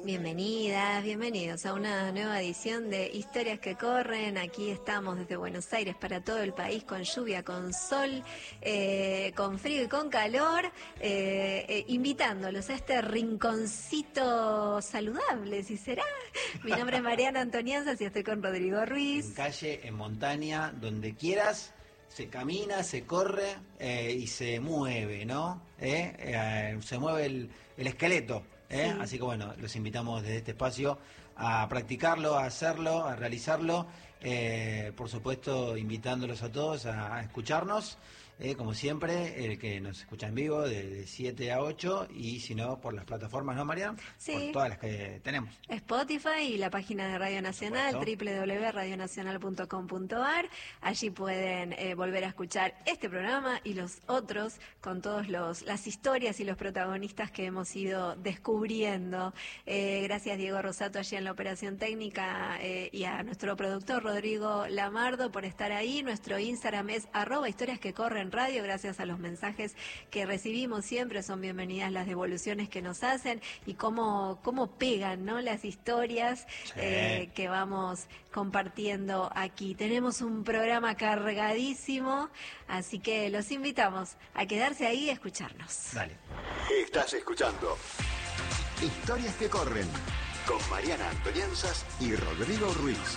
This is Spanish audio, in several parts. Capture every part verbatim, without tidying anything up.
Bienvenidas, bienvenidos a una nueva edición de Historias que Corren. Aquí estamos desde Buenos Aires para todo el país, con lluvia, con sol, eh, con frío y con calor, eh, eh, invitándolos a este rinconcito saludable, si será. Mi nombre es Mariana Antonianzas y estoy con Rodrigo Ruiz. En calle, en montaña, donde quieras, se camina, se corre eh, y se mueve, ¿no? ¿Eh? Eh, se mueve el, el esqueleto. ¿Eh? Sí. Así que bueno, los invitamos desde este espacio a practicarlo, a hacerlo, a realizarlo, eh, por supuesto invitándolos a todos a, a escucharnos, eh, como siempre, el que nos escucha en vivo de, de siete a ocho y si no por las plataformas, ¿no, María? Sí. Por todas las que tenemos. Spotify y la página de Radio Nacional, doble u doble u doble u punto radio nacional punto com punto a r. Allí pueden eh, volver a escuchar este programa y los otros con todos los las historias y los protagonistas que hemos ido descubriendo. Eh, gracias Diego Rosato allí en la operación técnica eh, y a nuestro productor Rodrigo Lamardo por estar ahí. Nuestro Instagram es arroba historias que corren radio. Gracias a los mensajes que recibimos siempre, son bienvenidas las devoluciones que nos hacen y cómo, cómo pegan, ¿no?, las historias sí. eh, que vamos compartiendo aquí. Tenemos un programa cargadísimo, así que los invitamos a quedarse ahí y escucharnos. Dale. Estás escuchando Historias que Corren con Mariana Antonianzas y Rodrigo Ruiz.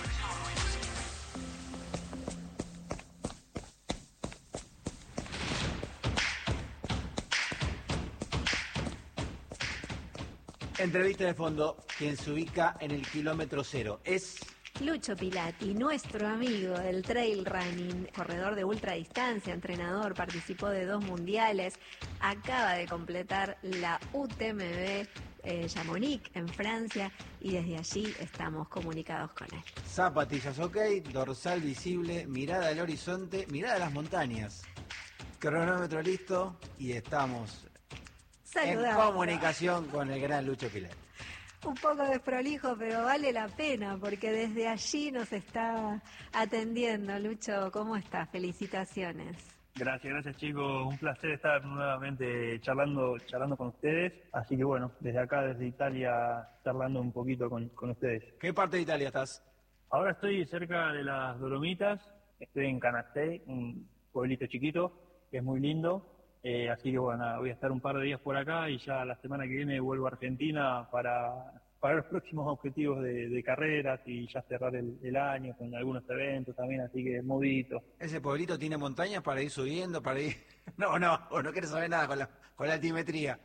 Entrevista de fondo, quien se ubica en el kilómetro cero es... Lucho Pilati, nuestro amigo del trail running, corredor de ultradistancia, entrenador, participó de dos mundiales, acaba de completar la U T M B eh, Chamonix en Francia y desde allí estamos comunicados con él. Zapatillas ok, dorsal visible, mirada al horizonte, mirada a las montañas, cronómetro listo y estamos Saludamos. En comunicación con el gran Lucho Pilati. Un poco desprolijo, pero vale la pena porque desde allí nos está atendiendo. Lucho, ¿cómo estás? Felicitaciones. Gracias, gracias chicos. Un placer estar nuevamente charlando charlando con ustedes. Así que bueno, desde acá, desde Italia, charlando un poquito con, con ustedes. ¿Qué parte de Italia estás? Ahora estoy cerca de las Dolomitas. Estoy en Canastei, un pueblito chiquito que es muy lindo. Eh, así que bueno, voy a estar un par de días por acá y ya la semana que viene vuelvo a Argentina para, para los próximos objetivos de, de carreras y ya cerrar el, el año con algunos eventos también, así que movidito. ¿Ese pueblito tiene montañas para ir subiendo, para ir...? No, no, o no quieres saber nada con la, con la altimetría.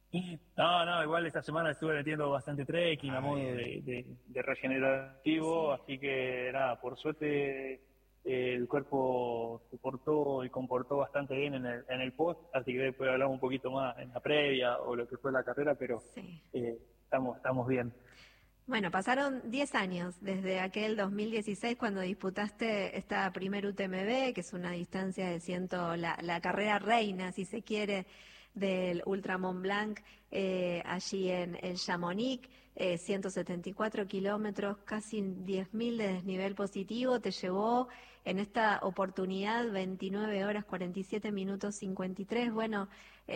No, no, igual esta semana estuve metiendo bastante trekking ah, a modo de, de, de regenerativo, sí. Así que nada, por suerte... el cuerpo se portó y comportó bastante bien en el, en el post, así que después hablamos un poquito más en la previa o lo que fue la carrera, pero sí. eh, estamos, estamos bien. Bueno, pasaron diez años desde aquel dos mil dieciséis cuando disputaste esta primer U T M B, que es una distancia de ciento, la, la carrera reina, si se quiere, del Ultra Mont Blanc, eh, allí en el Chamonix, eh, ciento setenta y cuatro kilómetros, casi diez mil de desnivel positivo, te llevó en esta oportunidad veintinueve horas, cuarenta y siete minutos, cincuenta y tres. Bueno,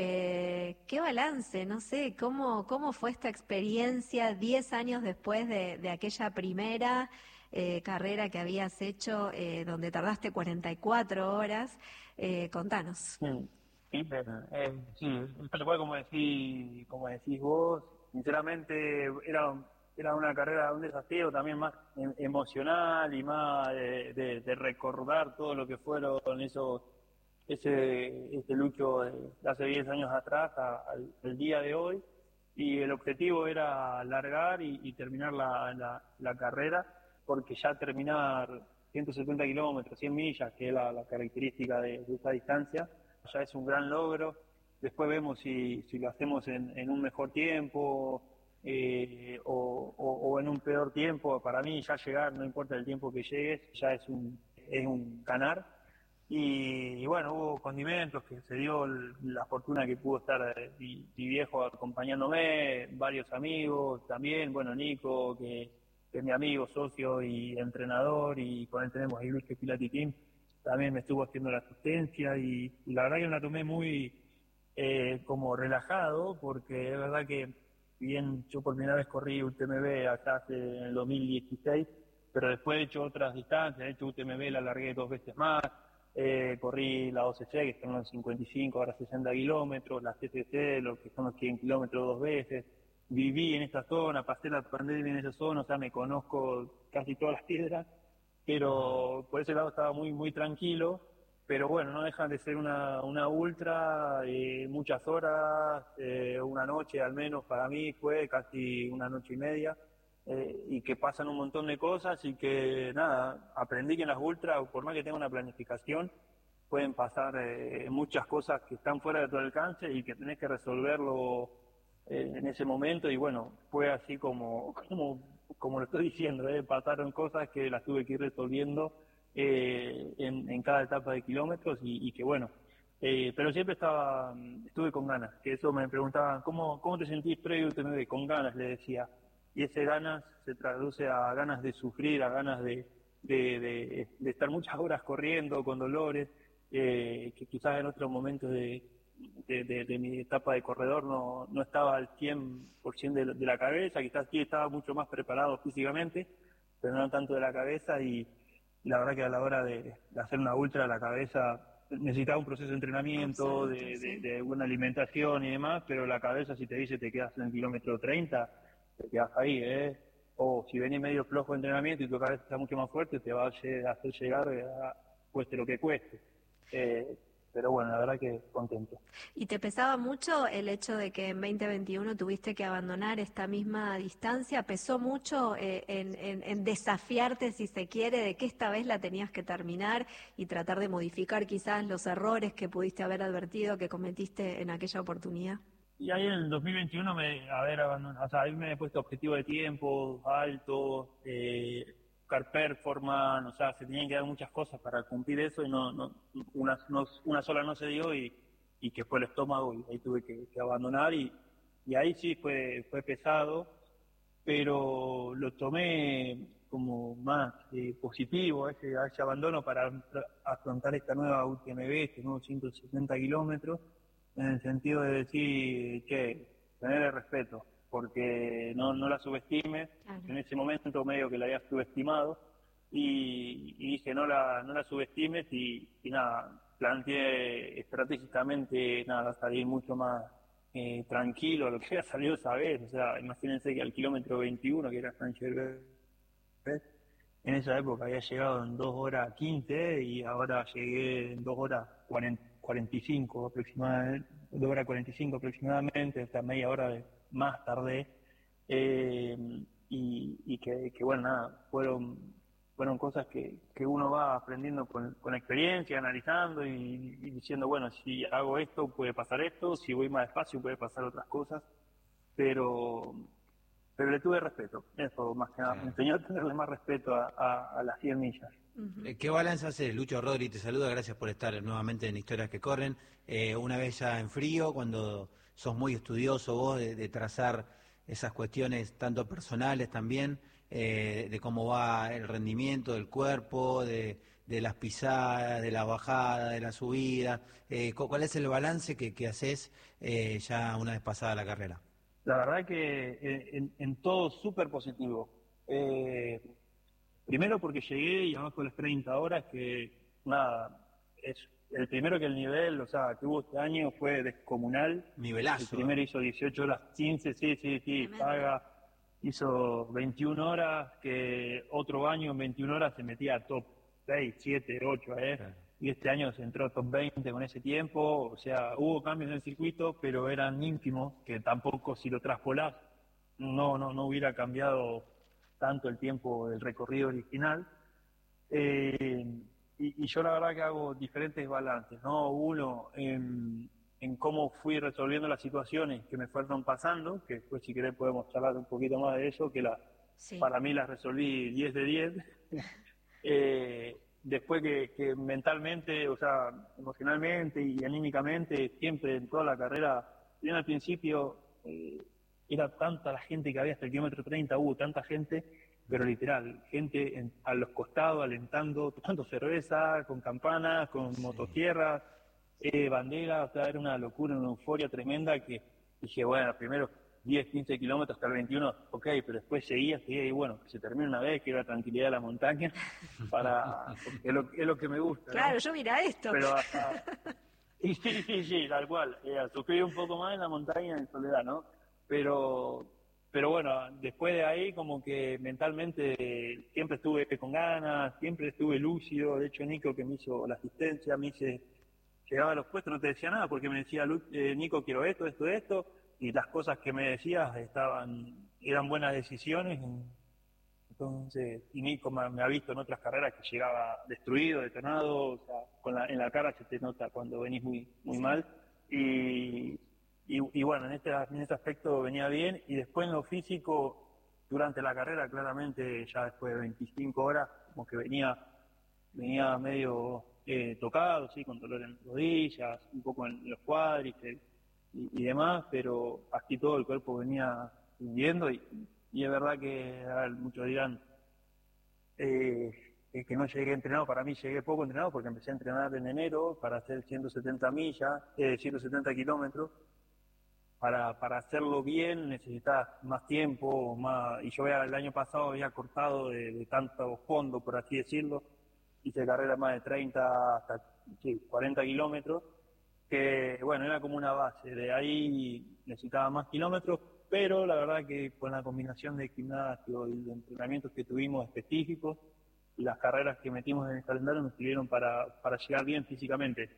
eh, qué balance, no sé, cómo, cómo fue esta experiencia diez años después de, de aquella primera eh, carrera que habías hecho, eh, donde tardaste cuarenta y cuatro horas, eh, contanos. Sí. Sí, pero, eh, sí, tal cual como decís, como decís vos, sinceramente era, era una carrera, un desafío también más emocional y más de, de, de recordar todo lo que fueron esos, ese, ese Lucho de hace diez años atrás a, al, al día de hoy, y el objetivo era largar y, y terminar la, la, la carrera, porque ya terminar ciento setenta kilómetros, cien millas, que es la, la característica de, de esta distancia, ya es un gran logro. Después vemos si, si lo hacemos en, en un mejor tiempo eh, o, o, o en un peor tiempo. Para mí ya llegar, no importa el tiempo que llegues, ya es un, es un ganar. Y, y bueno, hubo condimentos, que se dio la fortuna que pudo estar mi, mi viejo acompañándome, varios amigos también, bueno, Nico, que, que es mi amigo, socio y entrenador, y con él tenemos el Lucho Pilati Team. También me estuvo haciendo la asistencia y, y la verdad que me la tomé muy eh, como relajado, porque es verdad que bien yo por primera vez corrí U T M B acá hace en el dos mil dieciséis, pero después he hecho otras distancias, he hecho U T M B, la alargué dos veces más, eh, corrí la O C C, que son los cincuenta y cinco, ahora sesenta kilómetros, la C C C, lo que son los cien kilómetros dos veces. Viví en esta zona, pasé la pandemia en esa zona, o sea, me conozco casi todas las piedras, pero por ese lado estaba muy muy tranquilo, pero bueno, no dejan de ser una, una ultra, eh, muchas horas, eh, una noche al menos para mí fue casi una noche y media, eh, y que pasan un montón de cosas y que nada, aprendí que en las ultras, por más que tenga una planificación, pueden pasar eh, muchas cosas que están fuera de tu alcance y que tenés que resolverlo eh, en ese momento, y bueno, fue así como, como, como lo estoy diciendo, eh, pasaron cosas que las tuve que ir resolviendo eh, en, en cada etapa de kilómetros y, y que bueno, eh, pero siempre estaba, estuve con ganas, que eso me preguntaban, ¿cómo, cómo te sentís previo U T M B? Con ganas, le decía, y ese ganas se traduce a ganas de sufrir, a ganas de, de, de, de estar muchas horas corriendo con dolores, eh, que quizás en otros momentos de De, de, de mi etapa de corredor no, no estaba al cien por ciento de, de la cabeza, quizás sí estaba mucho más preparado físicamente, pero no tanto de la cabeza, y, y la verdad que a la hora de, de hacer una ultra la cabeza necesitaba un proceso de entrenamiento, Absoluto, de, sí. de, de buena alimentación y demás, pero la cabeza si te dice te quedas en el kilómetro treinta, te quedas ahí, ¿eh? O si venís medio flojo de entrenamiento y tu cabeza está mucho más fuerte, te va a hacer llegar a, cueste lo que cueste. Eh, Pero bueno, la verdad que contento. ¿Y te pesaba mucho el hecho de que en veinte veintiuno tuviste que abandonar esta misma distancia? ¿Pesó mucho eh, en, en, en desafiarte, si se quiere, de que esta vez la tenías que terminar y tratar de modificar quizás los errores que pudiste haber advertido que cometiste en aquella oportunidad? Y ahí en el dos mil veintiuno, me, a ver, abandonado, o sea, ahí me he puesto objetivo de tiempo alto, eh, car performance, o sea, se tenían que dar muchas cosas para cumplir eso y no, no una, no, una sola no se dio, y, y que fue el estómago, y ahí tuve que, que abandonar, y, y ahí sí fue, fue pesado, pero lo tomé como más eh, positivo a ese, a ese abandono para afrontar esta nueva U T M B, este nuevo ciento setenta kilómetros, en el sentido de decir que tener el respeto, porque no, no la subestime. Claro. En ese momento medio que la había subestimado, y, y dije no la no la subestimes, y, y nada, planteé estratégicamente nada, salir mucho más eh, tranquilo a lo que había salido esa vez. O sea, imagínense que al kilómetro veintiuno, que era San Gervais, en esa época había llegado en dos horas quince y ahora llegué en dos horas cuarenta y cinco aproximadamente, dos horas cuarenta y cinco aproximadamente, hasta media hora de más tarde, eh, y, y que, que bueno, nada, fueron fueron cosas que, que uno va aprendiendo con, con experiencia, analizando y, y diciendo, bueno, si hago esto puede pasar esto, si voy más despacio puede pasar otras cosas, pero pero le tuve respeto, eso más que nada, me enseñó a tenerle más respeto a, a, a las cien millas. Uh-huh. ¿Qué balance haces? Lucho Rodri te saluda, gracias por estar nuevamente en Historias que Corren. Eh, una vez ya en frío, cuando sos muy estudioso vos de, de trazar esas cuestiones tanto personales también, eh, de cómo va el rendimiento del cuerpo, de, de las pisadas, de la bajada, de la subida, eh, ¿cuál es el balance que, que haces eh, ya una vez pasada la carrera? La verdad que en, en todo súper positivo. Eh, primero porque llegué y abajo de las treinta horas, que nada, es el primero que el nivel, o sea, que hubo este año fue descomunal. Nivelazo. El primero hizo dieciocho horas quince, sí, sí, sí, paga. Hizo veintiuna horas, que otro año en veintiuna horas se metía a top seis, siete, ocho, ¿eh? Claro. Y este año se entró a top veinte con ese tiempo, o sea, hubo cambios en el circuito, pero eran ínfimos, que tampoco si lo traspolás no, no, no hubiera cambiado tanto el tiempo del recorrido original. Eh, y, y yo la verdad que hago diferentes balances, ¿no? Uno, en, en cómo fui resolviendo las situaciones que me fueron pasando, que después si querés podemos charlar un poquito más de eso, que la, sí. Para mí las resolví diez de diez. eh, después que, que mentalmente, o sea, emocionalmente y anímicamente, siempre en toda la carrera, bien al principio, eh, era tanta la gente que había hasta el kilómetro treinta, hubo tanta gente, pero literal, gente en, a los costados alentando, tomando cerveza, con campanas, con sí. motosierras, eh, banderas, o sea, era una locura, una euforia tremenda que dije, bueno, primero diez, quince kilómetros hasta el veintiuno, ok, pero después seguía, seguía y bueno, que se termine una vez, quiero la tranquilidad de la montaña, para porque es lo, es lo que me gusta, Claro, ¿no? yo mira esto. Pero hasta... Y sí, sí, sí, tal cual, eh, sufrí un poco más en la montaña en soledad, ¿no? Pero, pero bueno, después de ahí como que mentalmente eh, siempre estuve con ganas, siempre estuve lúcido, de hecho Nico que me hizo la asistencia, me hice, llegaba a los puestos, no te decía nada, porque me decía, "Lu- eh, Nico, quiero esto, esto, esto", y las cosas que me decías estaban, eran buenas decisiones. Entonces, y Nico me, me ha visto en otras carreras que llegaba destruido, detonado, o sea, con la, en la cara se te nota cuando venís muy, muy Sí. mal. Y, y, y bueno, en este, en este aspecto venía bien. Y después en lo físico, durante la carrera, claramente, ya después de veinticinco horas, como que venía, venía medio eh, tocado, sí, con dolor en las rodillas, un poco en los cuádriceps y, y demás, pero así todo el cuerpo venía rindiendo y, y es verdad que a ver, muchos dirán eh, eh, que no llegué entrenado. Para mí llegué poco entrenado porque empecé a entrenar en enero para hacer ciento setenta millas, eh, ciento setenta kilómetros. Para, para hacerlo bien necesitas más tiempo, más, y yo había, el año pasado había cortado de, de tanto fondo, por así decirlo, hice carreras más de treinta hasta sí, cuarenta kilómetros, que bueno, era como una base, de ahí necesitaba más kilómetros, pero la verdad que con la combinación de gimnasio y de entrenamientos que tuvimos específicos y las carreras que metimos en el calendario nos sirvieron para, para llegar bien físicamente.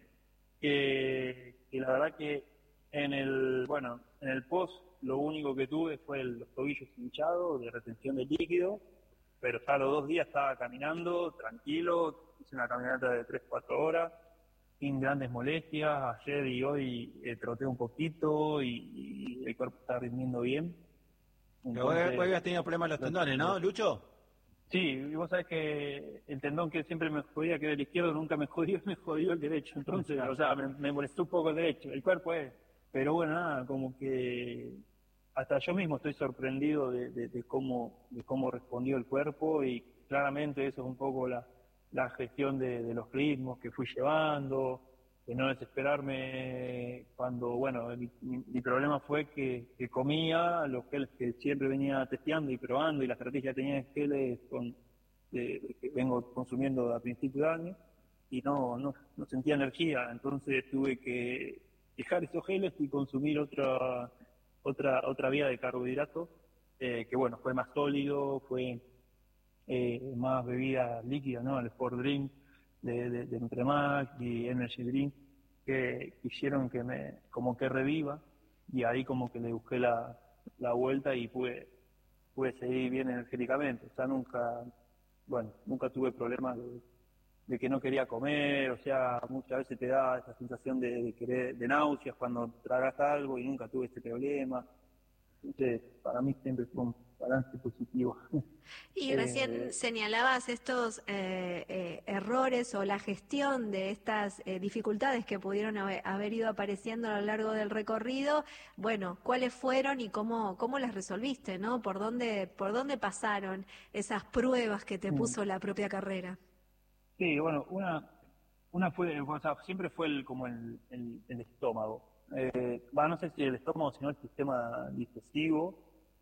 Que, que la verdad que en el, bueno, en el post lo único que tuve fue el, los tobillos hinchados de retención de líquido, pero ya a los dos días estaba caminando tranquilo, hice una caminata de tres cuatro horas, sin grandes molestias. Ayer y hoy eh, troté un poquito y, y el cuerpo está rindiendo bien. Pero vos, Entonces, vos habías tenido problemas en los tendones, ¿no, Lucho? sí, y vos sabés que el tendón que siempre me jodía, que era el izquierdo, nunca me jodió, me jodió el derecho. Entonces, o sea, me, me molestó un poco el derecho. El cuerpo es... Pero bueno, nada, como que hasta yo mismo estoy sorprendido de, de, de cómo de cómo respondió el cuerpo, y claramente eso es un poco la, la gestión de, de los ritmos que fui llevando, de no desesperarme cuando, bueno, mi, mi- mi problema fue que, que comía los geles que siempre venía testeando y probando, y la estrategia tenía de geles con, de- de que vengo consumiendo a principio de año, y no, no, no sentía energía, entonces tuve que dejar esos geles y consumir otra otra otra vía de carbohidratos, eh, que bueno, fue más sólido, fue eh, más bebidas líquidas, ¿no? El Sport Drink de, de, de Nutremax y Energy Drink, que hicieron que me, como que reviva, y ahí como que le busqué la, la vuelta y pude, pude seguir bien energéticamente. O sea, nunca, bueno, nunca tuve problemas de, de que no quería comer, o sea, muchas veces te da esa sensación de, de querer, de náuseas cuando tragas algo, y nunca tuve este problema. Entonces, para mí siempre fue un balance positivo. Y Eh, recién señalabas estos eh, eh, errores o la gestión de estas eh, dificultades que pudieron haber, haber ido apareciendo a lo largo del recorrido. Bueno, ¿cuáles fueron y cómo, cómo las resolviste, ¿no? ¿Por dónde, por dónde pasaron esas pruebas que te mm. puso la propia carrera? Sí, bueno, una, una fue, o sea, siempre fue el, como el, el, el estómago. Eh, va, no sé si el estómago, sino el sistema digestivo,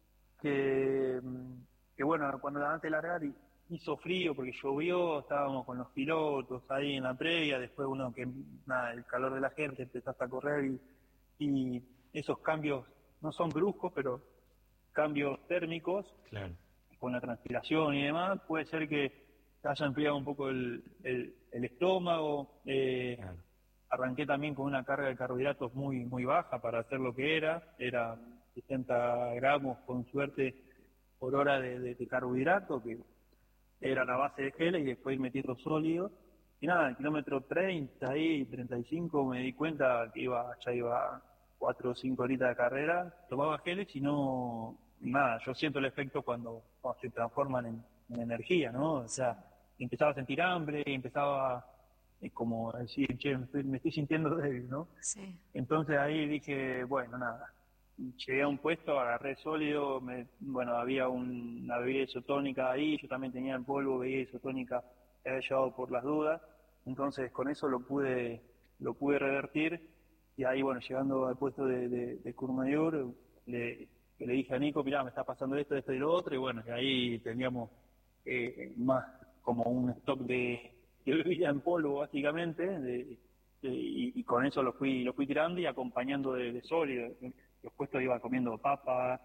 que, mm, que bueno, cuando antes de largar hi- hizo frío porque llovió, estábamos con los pilotos ahí en la previa, después uno que, nada, el calor de la gente, empezaste a correr, y, y esos cambios no son bruscos, pero cambios térmicos Claro. con la transpiración y demás, puede ser que te haya enfriado un poco el, el, el estómago. eh, Claro. Arranqué también con una carga de carbohidratos muy muy baja para hacer lo que era, era sesenta gramos con suerte por hora de, de, de carbohidrato, que era la base de geles, y después ir metiendo sólidos. Y nada, el kilómetro treinta y treinta y cinco me di cuenta que iba, ya iba cuatro o cinco horitas de carrera, tomaba geles y no, nada, yo siento el efecto cuando, cuando se transforman en, en energía, ¿no? O sea, empezaba a sentir hambre, y empezaba eh, como a decir, che, me estoy, me estoy sintiendo débil, ¿no? Sí. Entonces ahí dije, bueno, nada, llegué a un puesto, agarré sólido, me, bueno, había un- una bebida isotónica ahí, yo también tenía en polvo bebida isotónica que había llevado por las dudas, entonces con eso lo pude lo pude revertir, y ahí, bueno, llegando al puesto de, de, de Courmayeur, le, que le dije a Nico, mirá, me está pasando esto, esto y lo otro, y bueno, y ahí teníamos eh, más como un stock de, de bebida en polvo, básicamente, de, de, y, y con eso lo fui lo fui tirando y acompañando de, de sólido. Después iba comiendo papas,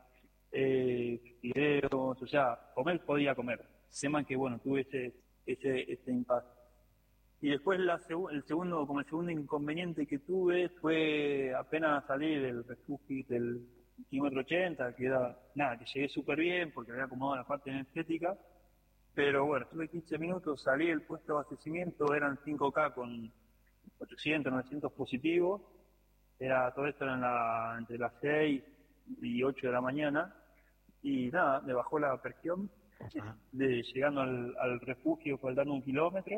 eh, fideos, o sea, comer podía comer. Tema que, bueno, tuve ese, ese, ese impasse. Y después la seg- el segundo, como el segundo inconveniente que tuve fue apenas salir del refugio del kilómetro ochenta, que era, nada, que llegué súper bien porque había acomodado la parte energética, pero bueno, estuve quince minutos, salí del puesto de abastecimiento, eran cinco K con ochocientos, novecientos positivos, era, todo esto era en la, entre las seis y ocho de la mañana, y nada, me bajó la presión, de, llegando al, al refugio, faltando un kilómetro,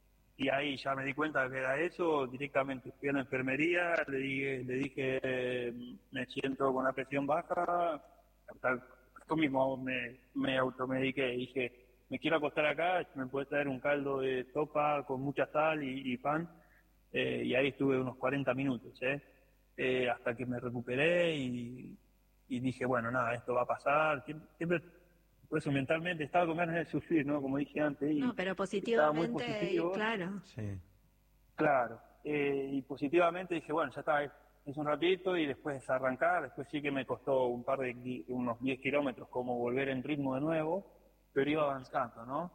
y ahí ya me di cuenta que era eso, directamente fui a la enfermería, le dije, le dije eh, me siento con la presión baja, hasta yo mismo me, me automediqué, dije, me quiero acostar acá, me puede traer un caldo de sopa con mucha sal y, y pan, eh, y ahí estuve unos cuarenta minutos, ¿eh? Eh, hasta que me recuperé y, y dije, bueno, nada, esto va a pasar, siempre, siempre por eso mentalmente estaba con ganas de sufrir, ¿no? Como dije antes. Y no, pero estaba muy positivamente, positivo. claro. Sí. Claro. Eh, y positivamente dije, bueno, ya está, es un ratito y después arrancar. Después sí que me costó un par de, qui- unos diez kilómetros como volver en ritmo de nuevo, pero iba avanzando, ¿no?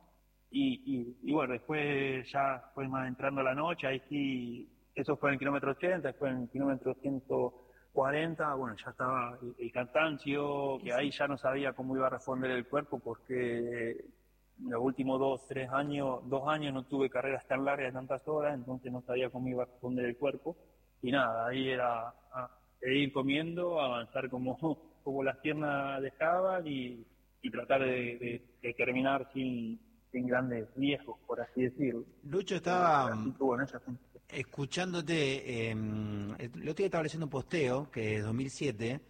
Y, y, y bueno, después ya fue más entrando la noche, ahí sí, eso fue en el kilómetro ochenta, después en el kilómetro ciento cuarenta, bueno, ya estaba el, el cansancio, que ahí ya no sabía cómo iba a responder el cuerpo porque los últimos dos, tres años, dos años no tuve carreras tan largas de tantas horas, entonces no sabía cómo iba a responder el cuerpo. Y nada, ahí era a, seguir comiendo, avanzar como, como las piernas dejaban y, y tratar de, de, de terminar sin, sin grandes riesgos, por así decirlo. Lucho, estaba Así que, bueno, esa fue- escuchándote, eh, el otro día estaba leyendo un posteo que en dos mil siete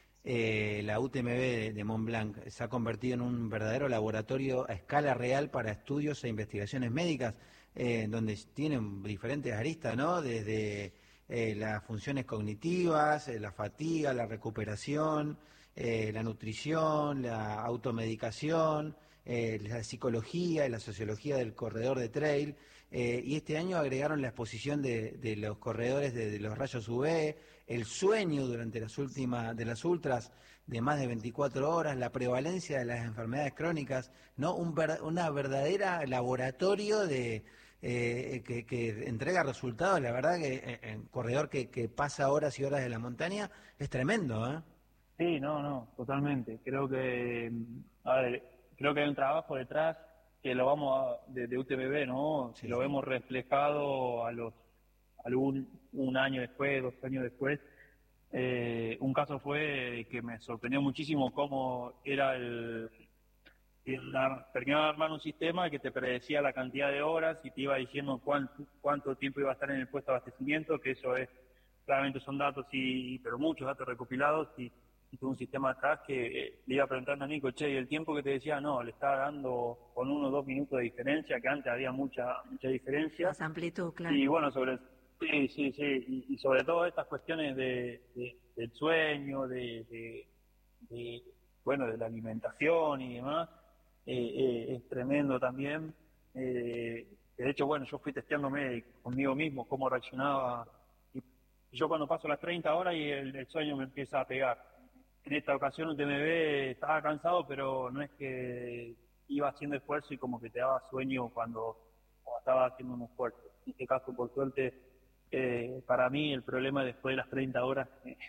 eh, la U T M B de, de Mont Blanc se ha convertido en un verdadero laboratorio a escala real para estudios e investigaciones médicas, eh, donde tienen diferentes aristas, ¿no? Desde eh, las funciones cognitivas, eh, la fatiga, la recuperación, eh, la nutrición, la automedicación, eh, la psicología y la sociología del corredor de trail. Eh, y este año agregaron la exposición de, de los corredores de, de los rayos U V, el sueño durante las últimas de las ultras de más de veinticuatro horas, la prevalencia de las enfermedades crónicas, no un ver, una verdadera laboratorio de eh, que, que entrega resultados. La verdad que en corredor que, que pasa horas y horas de la montaña es tremendo, ¿eh? Sí, no, no, totalmente. Creo que, a ver, creo que hay un trabajo detrás que lo vamos a, de, de U T M B, ¿no? Sí, Lo sí. vemos reflejado a los algún un año después, dos años después. Eh, un caso fue que me sorprendió muchísimo cómo era el, el ar- terminaba de armar un sistema que te predecía la cantidad de horas y te iba diciendo cuánto, cuánto tiempo iba a estar en el puesto de abastecimiento, que eso es, claramente son datos, y pero muchos datos recopilados, y, y tuve un sistema atrás que eh, le iba preguntando a Nico, che, y el tiempo que te decía, no, le estaba dando con uno o dos minutos de diferencia, que antes había mucha mucha diferencia. Más amplitud, claro. Y bueno, sobre sí, sí, sí, y, y sobre todo estas cuestiones de, de- del sueño, de, de- de, bueno, de la alimentación y demás, eh, eh, es tremendo también. Eh, de hecho, bueno, yo fui testeándome conmigo mismo cómo reaccionaba. Y yo cuando paso las treinta horas y el, el sueño me empieza a pegar. En esta ocasión U T M B estaba cansado, pero no es que iba haciendo esfuerzo y como que te daba sueño cuando, cuando estaba haciendo un esfuerzo. En este caso, por suerte, eh, para mí el problema es después de las treinta horas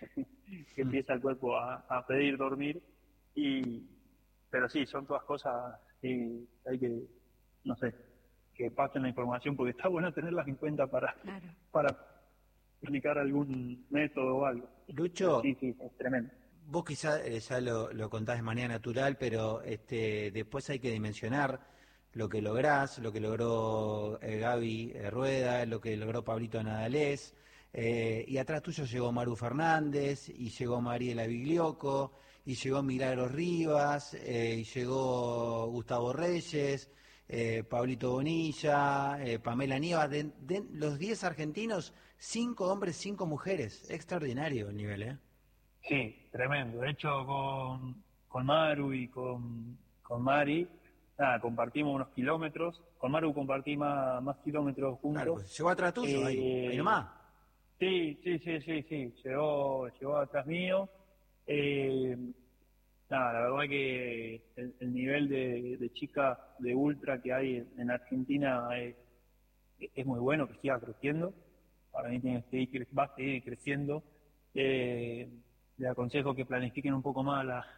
que empieza el cuerpo a, a pedir dormir. Y, pero sí, son todas cosas que hay que, no sé, que pasen la información porque está bueno tenerlas en cuenta para, Claro. para aplicar algún método o algo. Lucho, Sí, sí, es tremendo. vos quizás eh, ya lo, lo contás de manera natural, pero este, después hay que dimensionar lo que lográs, lo que logró eh, Gaby eh, Rueda, lo que logró Pablito Nadalés, eh, y atrás tuyo llegó Maru Fernández, y llegó Mariela Biglioco, y llegó Milagros Rivas, eh, y llegó Gustavo Reyes, eh, Pablito Bonilla, eh, Pamela Nievas. De, de los diez argentinos, cinco hombres, cinco mujeres. Extraordinario el nivel, ¿eh? Sí, tremendo. De hecho, con, con Maru y con, con Mari, nada, compartimos unos kilómetros. Con Maru compartí más, más kilómetros juntos. Claro, pues llegó atrás tuyo, Eh, ahí, ahí nomás. Sí, sí, sí, sí, sí. Llegó, llegó atrás mío. Eh, nada, la verdad que el, el nivel de, de chicas de ultra que hay en, en Argentina es, es muy bueno, que siga creciendo. Para mí tiene que seguir, va a seguir creciendo. Eh, les aconsejo que planifiquen un poco más la,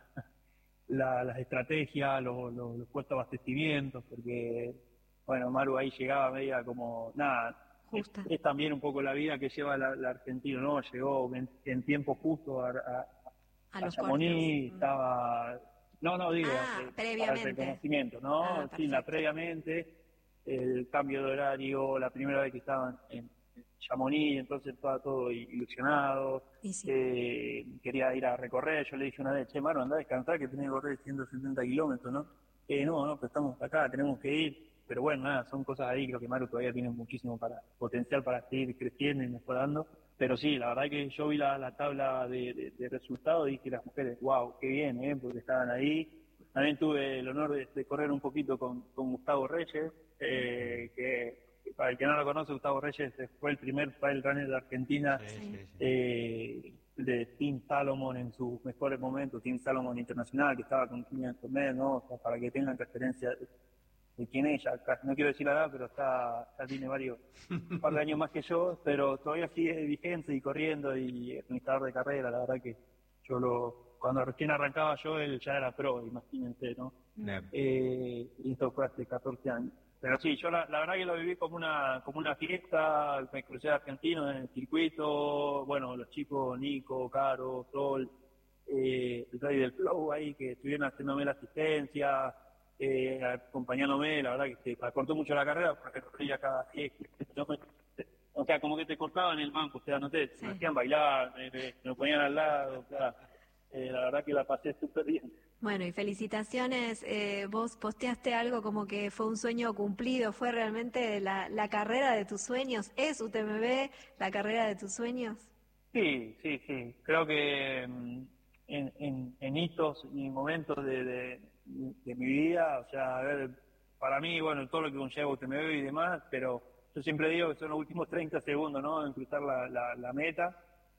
la, las estrategias, los, los, los puestos de abastecimiento, porque, bueno, Maru ahí llegaba media como, nada, es, es también un poco la vida que lleva la, la Argentina, ¿no? Llegó en, en tiempo justo a, a, a, a Chamonix, estaba, no, no, digo, ah, eh, previamente. para el reconocimiento, ¿no? Ah, sí, la previamente, el cambio de horario, la primera vez que estaban en Chamonix, entonces estaba todo ilusionado, sí. eh, quería ir a recorrer, yo le dije una vez, che, Maro, andá a descansar que tenés que correr ciento setenta kilómetros, ¿no? Eh, no, no, pero estamos acá, tenemos que ir, pero bueno, nada, son cosas ahí, creo que Maro todavía tiene muchísimo para potencial para seguir creciendo y mejorando, pero sí, la verdad que yo vi la, la tabla de, de, de resultados y dije las mujeres, wow, qué bien, ¿eh? Porque estaban ahí. También tuve el honor de, de correr un poquito con, con Gustavo Reyes, eh, que para el que no lo conoce, Gustavo Reyes fue el primer trail runner de Argentina, sí, sí, sí. Eh, de Team Salomon en sus mejores momentos, Team Salomon Internacional, que estaba con quinientos metros, ¿no? O sea, para que tengan referencia de, de quién es ella. No quiero decir la edad, pero está, ya tiene varios, un par de años más que yo, pero todavía sigue vigente y corriendo y administrador de carrera. La verdad que yo lo, cuando recién arrancaba yo, él ya era pro, imagínense, ¿no? No. Eh, y esto fue hace catorce años. Pero sí, yo la, la verdad que lo viví como una como una fiesta, me crucé argentino en el circuito, bueno, los chicos, Nico, Caro, Sol, eh, el rey del flow ahí, que estuvieron haciéndome la asistencia, eh, acompañándome, la verdad que se acortó mucho la carrera porque corría cada diez, o sea, como que te cortaban el banco, o sea, no te, sí. me hacían bailar, me, me, me ponían al lado, o sea, eh, la verdad que la pasé súper bien. Bueno, y felicitaciones, eh, vos posteaste algo como que fue un sueño cumplido, fue realmente la, la carrera de tus sueños, ¿es U T M B la carrera de tus sueños? Sí, sí, sí, creo que en, en, en hitos y momentos de, de, de mi vida, o sea, a ver, para mí, bueno, todo lo que conlleva U T M B y demás, pero yo siempre digo que son los últimos treinta segundos, ¿no?, en cruzar la, la, la meta,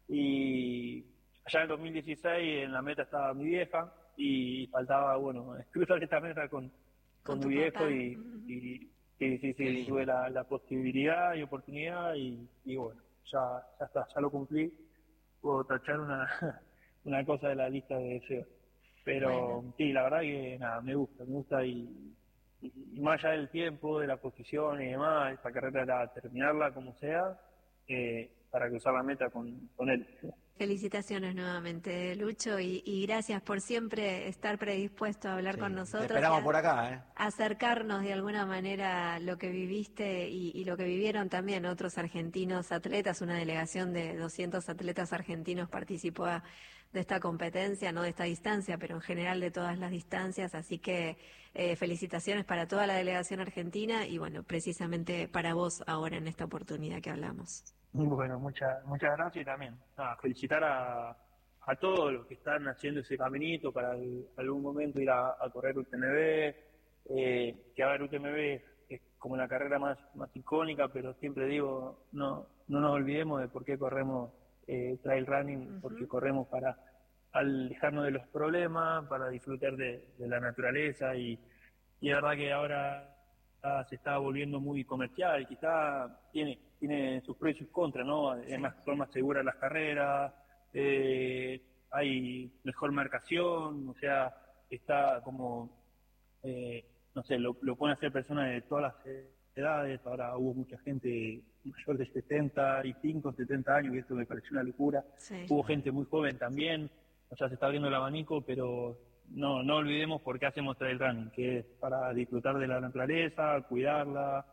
y allá en el dos mil dieciséis en la meta estaba mi vieja, y faltaba, bueno, cruzar esta meta con, con, con mi viejo y, uh-huh. y, y sí, sí, sí, tuve la, la posibilidad y oportunidad y, y bueno, ya, ya está, ya lo cumplí, puedo tachar una, una cosa de la lista de deseos. Pero bueno. Sí, la verdad que nada, me gusta, me gusta y, y, y más allá del tiempo, de la posición y demás, esta carrera era terminarla como sea, eh, para cruzar la meta con, con él. Felicitaciones nuevamente, Lucho, y, y gracias por siempre estar predispuesto a hablar sí, con nosotros. Te esperamos a, por acá, ¿eh? Acercarnos de alguna manera lo que viviste y, y lo que vivieron también otros argentinos atletas. Una delegación de doscientos atletas argentinos participó a, de esta competencia, no de esta distancia, pero en general de todas las distancias. Así que eh, felicitaciones para toda la delegación argentina y, bueno, precisamente para vos ahora en esta oportunidad que hablamos. Bueno, muchas muchas gracias y también ah, felicitar a, a todos los que están haciendo ese caminito para el, algún momento ir a, a correr U T M B, eh, que a ver, U T M B es como la carrera más, más icónica, pero siempre digo, no no nos olvidemos de por qué corremos eh, trail running, uh-huh. porque corremos para alejarnos de los problemas, para disfrutar de, de la naturaleza y, y es verdad que ahora se está volviendo muy comercial, quizá tiene tiene sus pros y sus contras, ¿no? Es más, son más seguras las carreras, eh, hay mejor marcación, o sea, está como, eh, no sé, lo, lo pueden hacer personas de todas las edades, ahora hubo mucha gente mayor de setenta y cinco, setenta años, y esto me pareció una locura, sí. Hubo gente muy joven también, o sea, se está abriendo el abanico, pero no no olvidemos por qué hacemos trail running, que es para disfrutar de la naturaleza, cuidarla,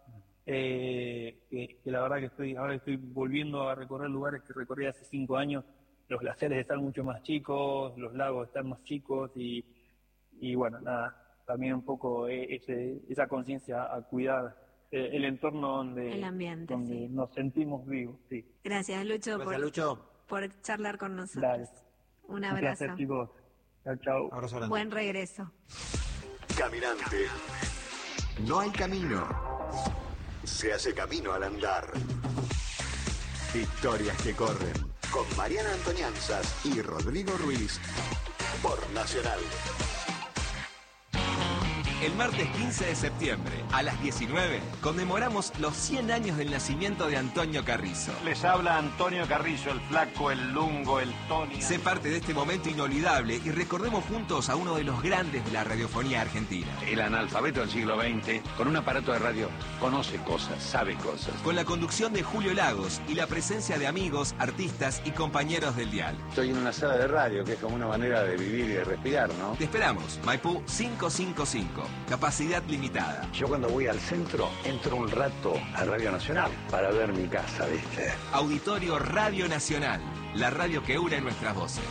eh, que, que la verdad que estoy ahora estoy volviendo a recorrer lugares que recorrí hace cinco años, los glaciares están mucho más chicos, los lagos están más chicos y, y bueno, nada, también un poco ese, esa conciencia a cuidar el entorno donde, el ambiente, donde sí. nos sentimos vivos. Sí. Gracias, Lucho, Gracias, por, Lucho. por charlar con nosotros. Dale. Un abrazo. Un placer, chicos. Chao, chao. Abrazo grande. Buen regreso. Caminante. No hay camino. Se hace camino al andar. Historias que corren. Con Mariana Antonianzas y Rodrigo Ruiz. Por Nacional. El martes quince de septiembre, a las diecinueve, conmemoramos los cien años del nacimiento de Antonio Carrizo. Les habla Antonio Carrizo, el flaco, el lungo, el Tony. Sé parte de este momento inolvidable y recordemos juntos a uno de los grandes de la radiofonía argentina. El analfabeto del siglo veinte, con un aparato de radio, conoce cosas, sabe cosas. Con la conducción de Julio Lagos y la presencia de amigos, artistas y compañeros del dial. Estoy en una sala de radio, que es como una manera de vivir y de respirar, ¿no? Te esperamos, Maipú quinientos cincuenta y cinco. Capacidad limitada. Yo cuando voy al centro, entro un rato a Radio Nacional para ver mi casa, ¿viste? Auditorio Radio Nacional, la radio que une nuestras voces.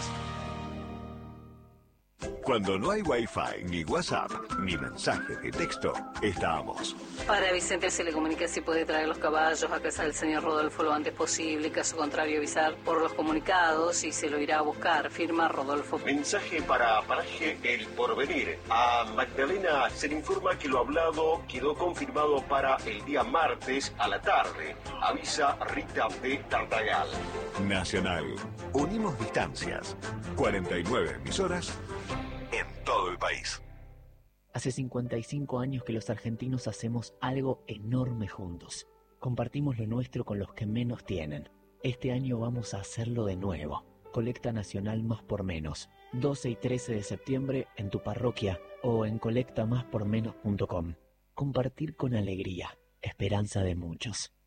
Cuando no hay Wi-Fi, ni WhatsApp, ni mensajes de texto, estamos. Para Vicente se le comunica si puede traer los caballos a casa del señor Rodolfo lo antes posible. Caso contrario, avisar por los comunicados y se lo irá a buscar. Firma Rodolfo. Mensaje para Paraje El Porvenir. A Magdalena se le informa que lo hablado quedó confirmado para el día martes a la tarde. Avisa Rita de Tartagal. Nacional. Unimos distancias. cuarenta y nueve emisoras en todo el país. Hace cincuenta y cinco años que los argentinos hacemos algo enorme juntos. Compartimos lo nuestro con los que menos tienen. Este año vamos a hacerlo de nuevo. Colecta Nacional Más por Menos. doce y trece de septiembre en tu parroquia o en colecta más por menos punto com. Compartir con alegría. Esperanza de muchos.